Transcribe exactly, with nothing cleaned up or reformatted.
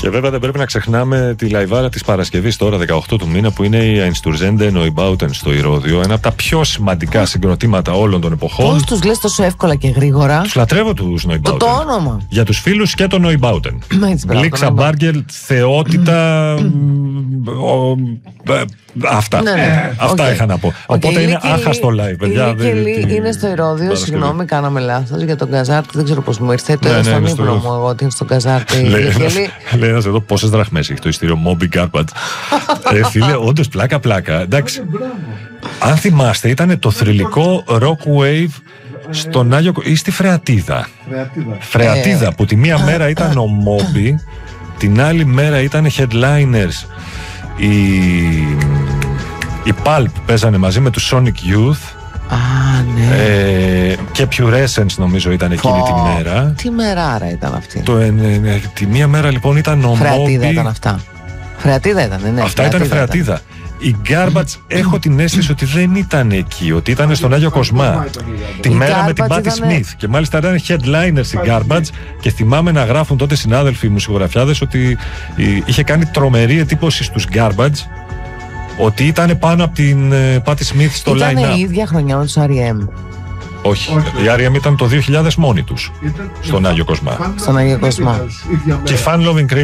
Και βέβαια δεν πρέπει να ξεχνάμε τη λαϊβάρα της Παρασκευής τώρα, δεκαοκτώ του μήνα, που είναι η Einstürzende Neubauten στο Ηρώδειο. Ένα από τα πιο σημαντικά συγκροτήματα όλων των εποχών. Πώς τους λες τόσο εύκολα και γρήγορα? Τους λατρεύω τους Neubauten. Το, το όνομα. Για τους φίλους και τον Neubauten. Λίξα Μπάργκελ, θεότητα. ο, ε, αυτά. Ναι, ναι. Αυτά Okay. είχα να πω. Okay. Οπότε είναι Λίκη, άχαστο live, παιδιά. Η Λίκη είναι στο Ηρώδειο. Συγγνώμη, κάναμε λάθος για τον Καζάρτη. Δεν ξέρω πώς μου ήρθε. Το ναι, ναι, στον ναι, ύπνο στο... μου εγώ ότι είναι στον Καζάρτη. Λέει ένας εδώ πόσες δραχμές έχει το ειστήριο Moby Garbage. ε, φίλε, όντως πλάκα πλάκα. Εντάξει. Αν θυμάστε, ήταν το θρυλικό Rock Wave στον Άγιο ή στη Φρεατίδα. Φρεατίδα. Φρεατίδα, ε, που τη μία μέρα ήταν ο Moby, την άλλη μέρα ήταν headliners. Οι, οι Pulp παίζανε μαζί με τους Sonic Youth. Α, ναι. ε, και Purescence νομίζω ήταν εκείνη Φω, τη μέρα. Τι μεράρα ήταν αυτή? Το, ε, ε, τη μία μέρα λοιπόν ήταν ο Φρεατίδα Moby. Ήταν αυτά. Φρεατίδα ήταν, ναι. Αυτά ήταν Φρεατίδα. Η Garbage έχω την αίσθηση ότι δεν ήταν εκεί, ότι ήταν στον Άγιο Κοσμά. Τη η μέρα με την Patti ήταν... Smith. Και μάλιστα ήταν headliners η Garbage. Και θυμάμαι να γράφουν τότε συνάδελφοι μουσικογραφιάδες ότι είχε κάνει τρομερή εντύπωση στους Garbage ότι ήταν πάνω από την Patti Smith στο line-up. Ήταν η ίδια χρονιά με τους αρ ι εμ. Όχι, η αρ ι εμ ήταν το δύο χιλιάδες μόνοι τους στον Άγιο Κοσμά. Στον Άγιο Κοσμά. Και Fun Loving Criminals